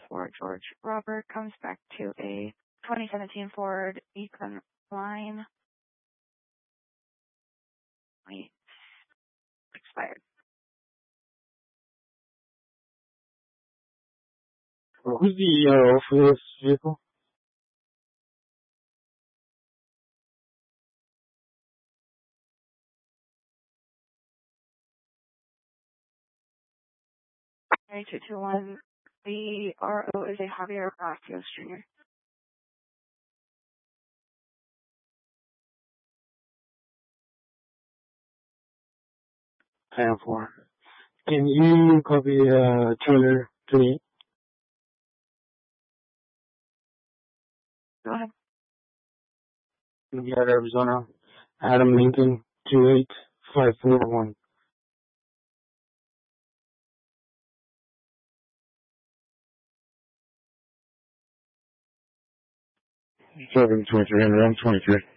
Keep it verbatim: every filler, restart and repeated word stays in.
for George Robert comes back to a twenty seventeen Ford Econoline. Wait, expired. What was the E R O for this vehicle? two two one. The R O is a Javier Palacios Junior ten four. Can you copy uh, Taylor twenty-eight? Go ahead. Indiana, Arizona. Adam Lincoln two eight five four one. seven twenty-three and around twenty-three.